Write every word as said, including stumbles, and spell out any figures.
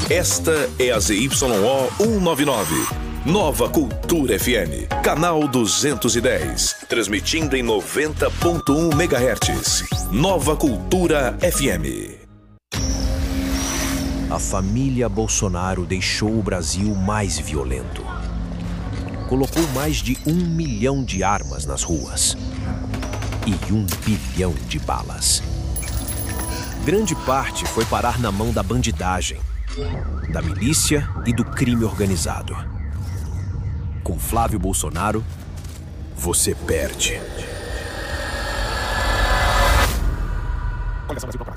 Esta é a Z Y O cento e noventa e nove. Nova Cultura F M, canal duzentos e dez, transmitindo em noventa ponto um megahertz. Nova Cultura F M. A família Bolsonaro deixou o Brasil mais violento. Colocou mais de um milhão de armas nas ruas e um bilhão de balas. Grande parte foi parar na mão da bandidagem, da milícia e do crime organizado. Com Flávio Bolsonaro, você perde.